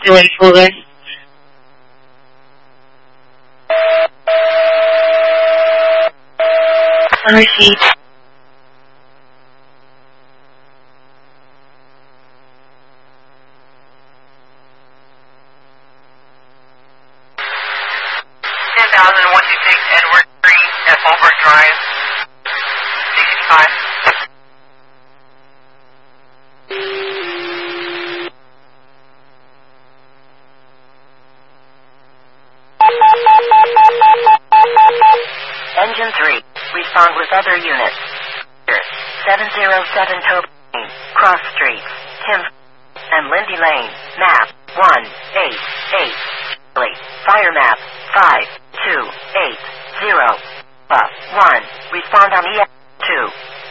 Doing Fuller. On receipt. Edward Street at Holbrook Drive, 65. Engine 3, respond with other units. 707 Toby Lane, Cross Street, Tim and Lindy Lane, map 188. Fire map 5280. 1, respond on EF2.